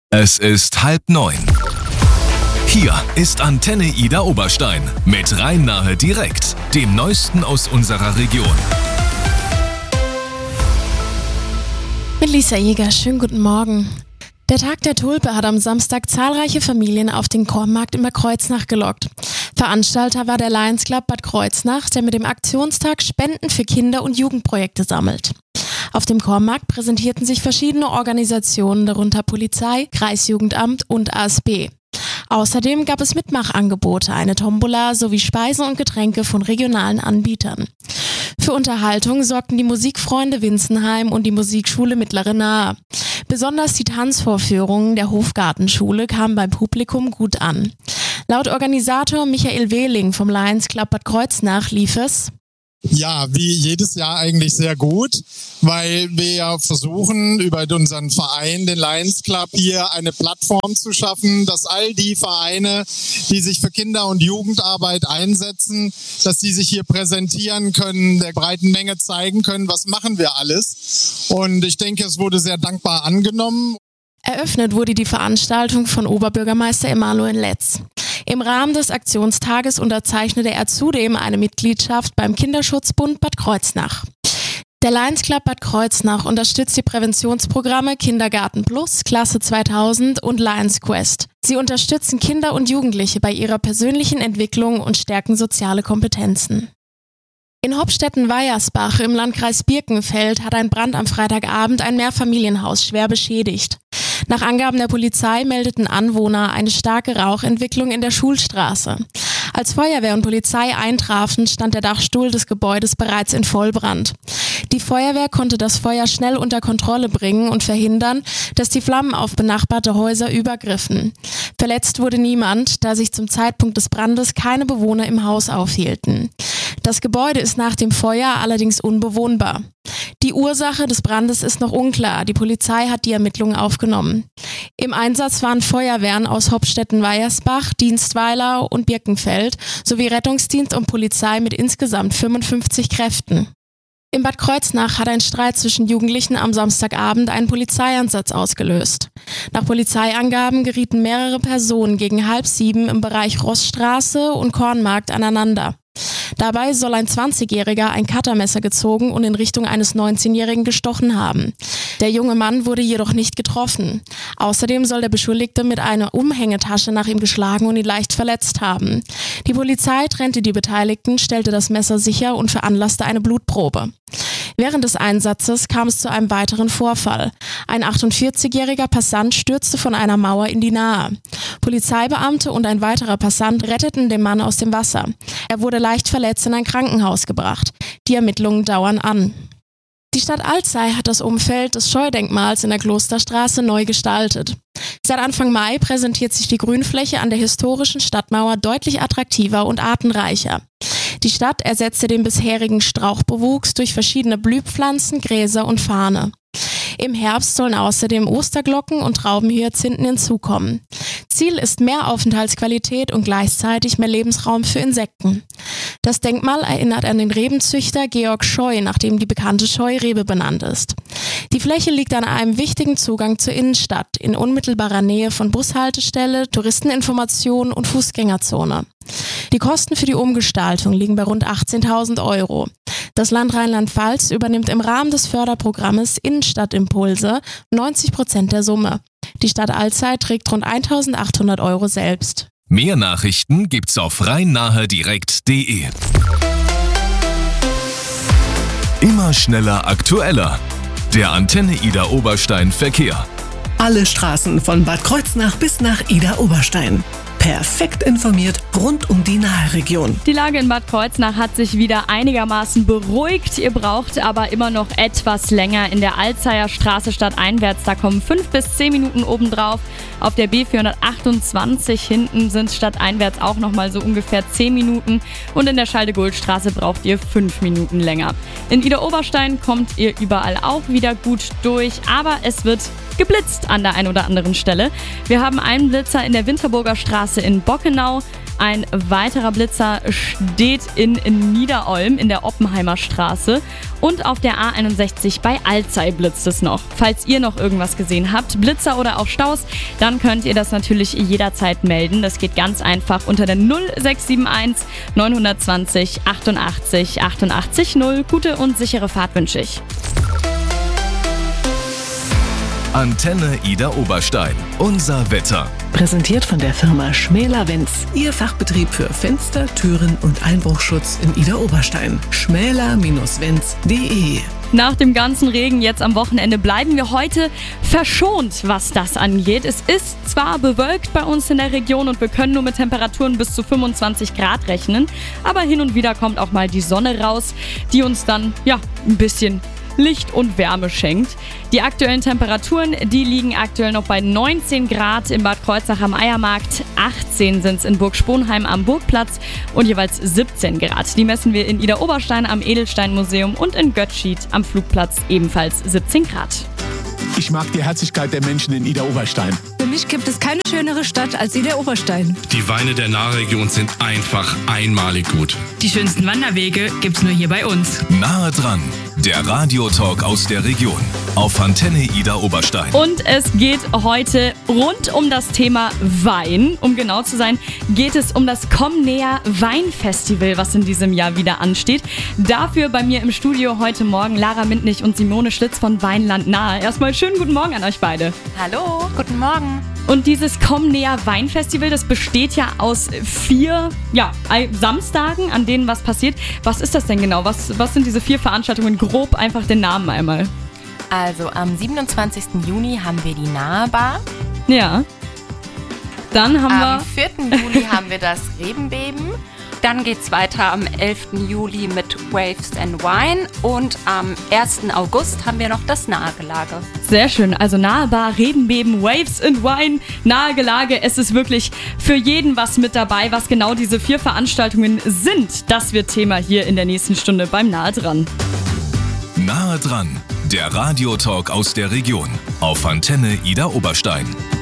Es ist 8:30. Hier ist Antenne Ida Oberstein mit Rhein-Nahe direkt, dem Neuesten aus unserer Region. Mit Lisa Jäger, schönen guten Morgen. Der Tag der Tulpe hat am Samstag zahlreiche Familien auf den Kornmarkt in Bad Kreuznach gelockt. Veranstalter war der Lions Club Bad Kreuznach, der mit dem Aktionstag Spenden für Kinder- und Jugendprojekte sammelt. Auf dem Kornmarkt präsentierten sich verschiedene Organisationen, darunter Polizei, Kreisjugendamt und ASB. Außerdem gab es Mitmachangebote, eine Tombola sowie Speisen und Getränke von regionalen Anbietern. Für Unterhaltung sorgten die Musikfreunde Winzenheim und die Musikschule Mittlere Nahe. Besonders die Tanzvorführungen der Hofgartenschule kamen beim Publikum gut an. Laut Organisator Michael Wehling vom Lions Club Bad Kreuznach lief es: Ja, wie jedes Jahr eigentlich sehr gut, weil wir ja versuchen, über unseren Verein, den Lions Club, hier eine Plattform zu schaffen, dass all die Vereine, die sich für Kinder- und Jugendarbeit einsetzen, dass die sich hier präsentieren können, der breiten Menge zeigen können, was machen wir alles. Und ich denke, es wurde sehr dankbar angenommen. Eröffnet wurde die Veranstaltung von Oberbürgermeister Emanuel Letz. Im Rahmen des Aktionstages unterzeichnete er zudem eine Mitgliedschaft beim Kinderschutzbund Bad Kreuznach. Der Lions Club Bad Kreuznach unterstützt die Präventionsprogramme Kindergarten Plus, Klasse 2000 und Lions Quest. Sie unterstützen Kinder und Jugendliche bei ihrer persönlichen Entwicklung und stärken soziale Kompetenzen. In Hopstetten-Weiersbach im Landkreis Birkenfeld hat ein Brand am Freitagabend ein Mehrfamilienhaus schwer beschädigt. Nach Angaben der Polizei meldeten Anwohner eine starke Rauchentwicklung in der Schulstraße. Als Feuerwehr und Polizei eintrafen, stand der Dachstuhl des Gebäudes bereits in Vollbrand. Die Feuerwehr konnte das Feuer schnell unter Kontrolle bringen und verhindern, dass die Flammen auf benachbarte Häuser übergriffen. Verletzt wurde niemand, da sich zum Zeitpunkt des Brandes keine Bewohner im Haus aufhielten. Das Gebäude ist nach dem Feuer allerdings unbewohnbar. Die Ursache des Brandes ist noch unklar. Die Polizei hat die Ermittlungen aufgenommen. Im Einsatz waren Feuerwehren aus Hopstetten-Weiersbach, Dienstweiler und Birkenfeld sowie Rettungsdienst und Polizei mit insgesamt 55 Kräften. In Bad Kreuznach hat ein Streit zwischen Jugendlichen am Samstagabend einen Polizeieinsatz ausgelöst. Nach Polizeiangaben gerieten mehrere Personen gegen 6:30 im Bereich Rossstraße und Kornmarkt aneinander. Dabei soll ein 20-Jähriger ein Cuttermesser gezogen und in Richtung eines 19-Jährigen gestochen haben. Der junge Mann wurde jedoch nicht getroffen. Außerdem soll der Beschuldigte mit einer Umhängetasche nach ihm geschlagen und ihn leicht verletzt haben. Die Polizei trennte die Beteiligten, stellte das Messer sicher und veranlasste eine Blutprobe. Während des Einsatzes kam es zu einem weiteren Vorfall. Ein 48-jähriger Passant stürzte von einer Mauer in die Nahe. Polizeibeamte und ein weiterer Passant retteten den Mann aus dem Wasser. Er wurde leicht verletzt in ein Krankenhaus gebracht. Die Ermittlungen dauern an. Die Stadt Alzey hat das Umfeld des Scheudenkmals in der Klosterstraße neu gestaltet. Seit Anfang Mai präsentiert sich die Grünfläche an der historischen Stadtmauer deutlich attraktiver und artenreicher. Die Stadt ersetzte den bisherigen Strauchbewuchs durch verschiedene Blühpflanzen, Gräser und Farne. Im Herbst sollen außerdem Osterglocken und Traubenhyazinthen hinzukommen. Ziel ist mehr Aufenthaltsqualität und gleichzeitig mehr Lebensraum für Insekten. Das Denkmal erinnert an den Rebenzüchter Georg Scheu, nach dem die bekannte Scheurebe benannt ist. Die Fläche liegt an einem wichtigen Zugang zur Innenstadt, in unmittelbarer Nähe von Bushaltestelle, Touristeninformation und Fußgängerzone. Die Kosten für die Umgestaltung liegen bei rund 18.000 €. Das Land Rheinland-Pfalz übernimmt im Rahmen des Förderprogrammes Innenstadtimpulse 90% der Summe. Die Stadt Alzey trägt rund 1.800 € selbst. Mehr Nachrichten gibt's auf rhein-nahe-direkt.de. Immer schneller, aktueller. Der Antenne Ida Oberstein Verkehr. Alle Straßen von Bad Kreuznach bis nach Ida Oberstein. Perfekt informiert rund um die Nahregion. Die Lage in Bad Kreuznach hat sich wieder einigermaßen beruhigt. Ihr braucht aber immer noch etwas länger in der Alzeyer Straße stadteinwärts. Da kommen 5 bis 10 Minuten obendrauf. Auf der B428 hinten sind stadteinwärts auch nochmal so ungefähr 10 Minuten. Und in der Schalde-Gold-Straße braucht ihr 5 Minuten länger. In Ida Oberstein kommt ihr überall auch wieder gut durch. Aber es wird geblitzt an der einen oder anderen Stelle. Wir haben einen Blitzer in der Winterburger Straße in Bockenau. ein weiterer Blitzer steht in Niederolm in der Oppenheimer Straße und auf der A61 bei Alzey blitzt es noch. Falls ihr noch irgendwas gesehen habt, Blitzer oder auch Staus, dann könnt ihr das natürlich jederzeit melden. Das geht ganz einfach unter der 0671 920 88 88 0. Gute und sichere Fahrt wünsche ich. Antenne Ida Oberstein. Unser Wetter. Präsentiert von der Firma Schmäler-Wenz. Ihr Fachbetrieb für Fenster, Türen und Einbruchschutz in Ida Oberstein. schmäler-wenz.de. Nach dem ganzen Regen jetzt am Wochenende bleiben wir heute verschont, was das angeht. Es ist zwar bewölkt bei uns in der Region und wir können nur mit Temperaturen bis zu 25 Grad rechnen, aber hin und wieder kommt auch mal die Sonne raus, die uns dann ein bisschen Licht und Wärme schenkt. Die aktuellen Temperaturen, die liegen aktuell noch bei 19 Grad in Bad Kreuznach am Eiermarkt, 18 sind es in Burg Sponheim am Burgplatz und jeweils 17 Grad. Die messen wir in Ida Oberstein am Edelsteinmuseum und in Götschid am Flugplatz ebenfalls 17 Grad. Ich mag die Herzlichkeit der Menschen in Ida Oberstein. Für mich gibt es keine schönere Stadt als Ida Oberstein. Die Weine der Nahregion sind einfach einmalig gut. Die schönsten Wanderwege gibt's nur hier bei uns. Nahe dran, der Radiotalk aus der Region auf Antenne Ida Oberstein. Und es geht heute rund um das Thema Wein. Um genau zu sein, geht es um das Komm näher Weinfestival, was in diesem Jahr wieder ansteht. Dafür bei mir im Studio heute Morgen Lara Mintnich und Simone Schlitz von Weinland Nahe. Erstmal schönen guten Morgen an euch beide. Hallo, guten Morgen. Und dieses Komm näher Weinfestival, das besteht ja aus 4 Samstagen, an denen was passiert. Was ist das denn genau? Was sind diese 4 Veranstaltungen? Grob einfach den Namen einmal. Also am 27. Juni haben wir die Nahe Bar. Ja. Dann haben Am 4. Juli haben wir das Rebenbeben. Dann geht's weiter am 11. Juli mit Waves and Wine und am 1. August haben wir noch das Nahegelage. Sehr schön, also Nahe Bar, Rebenbeben, Waves and Wine, Nahegelage. Es ist wirklich für jeden was mit dabei, was genau diese 4 Veranstaltungen sind. Das wird Thema hier in der nächsten Stunde beim Nahe dran. Nahe dran, der Radiotalk aus der Region auf Antenne Ida Oberstein.